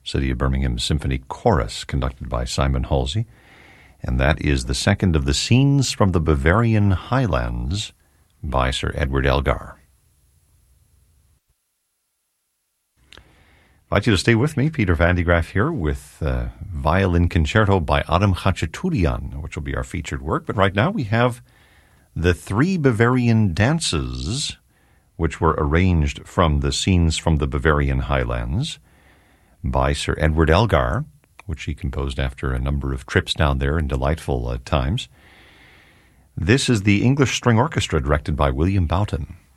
City of Birmingham Symphony Chorus, conducted by Simon Halsey. And that is the second of the Scenes from the Bavarian Highlands by Sir Edward Elgar. I invite you to stay with me. Peter Van de Graaff here with Violin Concerto by Adam Khachaturian, which will be our featured work. But right now we have the Three Bavarian Dances, which were arranged from the Scenes from the Bavarian Highlands by Sir Edward Elgar, which he composed after a number of trips down there in delightful times. This is the English String Orchestra directed by William Boughton.